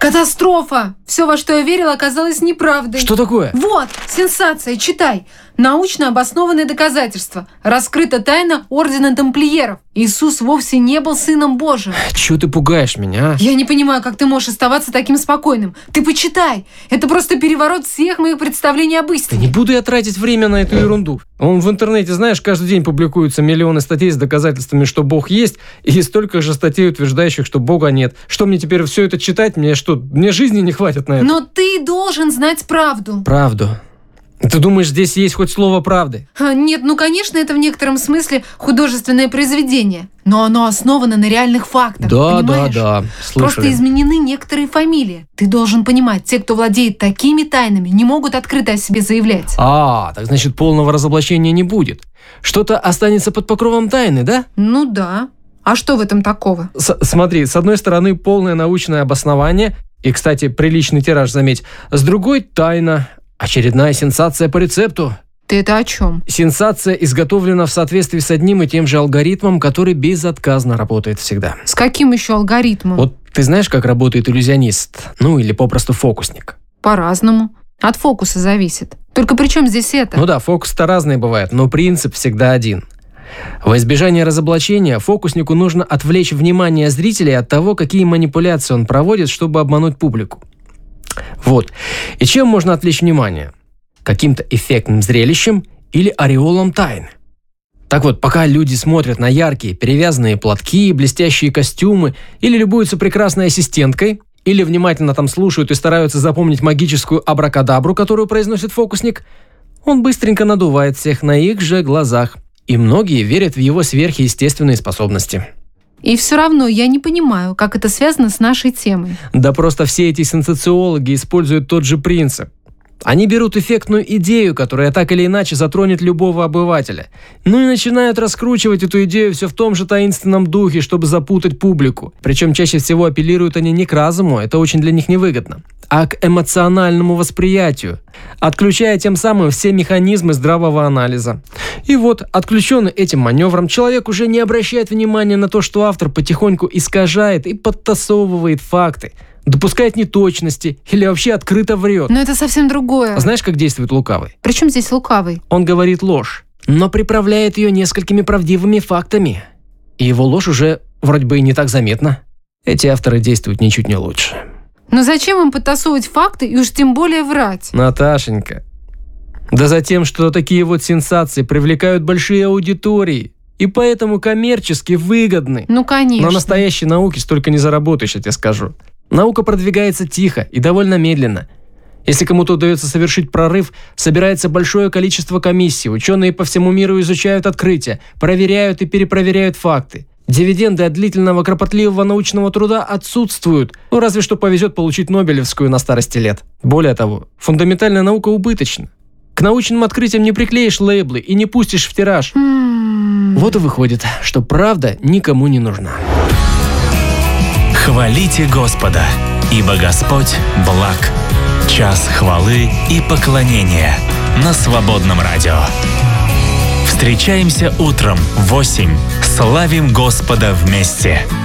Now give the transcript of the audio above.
Катастрофа! Все, во что я верила, оказалось неправдой. Что такое? Вот, сенсация, читай. Научно обоснованные доказательства. Раскрыта тайна Ордена Тамплиеров. Иисус вовсе не был Сыном Божьим. Чего ты пугаешь меня, а? Я не понимаю, как ты можешь оставаться таким спокойным. Ты почитай. Это просто переворот всех моих представлений об Да истине. не буду я тратить время на эту ерунду. В интернете, знаешь, каждый день публикуются миллионы статей с доказательствами, что Бог есть, и столько же статей, утверждающих, что Бога нет. Что мне теперь все это читать? Мне жизни не хватит на это? Но ты должен знать правду. Правду. Ты думаешь, здесь есть хоть слово правды? Нет, конечно, это в некотором смысле художественное произведение. Но оно основано на реальных фактах, понимаешь? Да, слышали. Просто изменены некоторые фамилии. Ты должен понимать, те, кто владеет такими тайнами, не могут открыто о себе заявлять. Так значит, полного разоблачения не будет. Что-то останется под покровом тайны, да? Ну да. А что в этом такого? Смотри, с одной стороны, полное научное обоснование, и, кстати, приличный тираж, заметь. С другой – тайна. Очередная сенсация по рецепту. Ты это о чем? Сенсация изготовлена в соответствии с одним и тем же алгоритмом, который безотказно работает всегда. С каким еще алгоритмом? Вот ты знаешь, как работает иллюзионист? Или попросту фокусник? По-разному. От фокуса зависит. Только при чем здесь это? Ну да, фокусы-то разные бывают, но принцип всегда один. Во избежание разоблачения фокуснику нужно отвлечь внимание зрителей от того, какие манипуляции он проводит, чтобы обмануть публику. Вот. И чем можно отвлечь внимание? Каким-то эффектным зрелищем или ореолом тайны. Так вот, пока люди смотрят на яркие перевязанные платки, блестящие костюмы, или любуются прекрасной ассистенткой, или внимательно там слушают и стараются запомнить магическую абракадабру, которую произносит фокусник, он быстренько надувает всех на их же глазах. И многие верят в его сверхъестественные способности. И все равно я не понимаю, как это связано с нашей темой. Да просто все эти сенсациологи используют тот же принцип. Они берут эффектную идею, которая так или иначе затронет любого обывателя. И начинают раскручивать эту идею все в том же таинственном духе, чтобы запутать публику. Причем чаще всего апеллируют они не к разуму, это очень для них невыгодно, а к эмоциональному восприятию, отключая тем самым все механизмы здравого анализа. И вот, отключенный этим маневром, человек уже не обращает внимания на то, что автор потихоньку искажает и подтасовывает факты, допускает неточности или вообще открыто врет. Но это совсем другое. Знаешь, как действует лукавый? При чем здесь лукавый? Он говорит ложь, но приправляет ее несколькими правдивыми фактами. И его ложь уже вроде бы и не так заметна. Эти авторы действуют ничуть не лучше. Но зачем им подтасовывать факты и уж тем более врать? Наташенька, да за тем, что такие вот сенсации привлекают большие аудитории и поэтому коммерчески выгодны. Ну, конечно. На настоящей науке столько не заработаешь, я тебе скажу. Наука продвигается тихо и довольно медленно. Если кому-то удается совершить прорыв, собирается большое количество комиссий, ученые по всему миру изучают открытия, проверяют и перепроверяют факты. Дивиденды от длительного кропотливого научного труда отсутствуют, разве что повезет получить Нобелевскую на старости лет. Более того, фундаментальная наука убыточна. К научным открытиям не приклеишь лейблы и не пустишь в тираж. Вот и выходит, что правда никому не нужна. Хвалите Господа, ибо Господь благ. Час хвалы и поклонения на Свободном радио. Встречаемся утром в 8. Славим Господа вместе.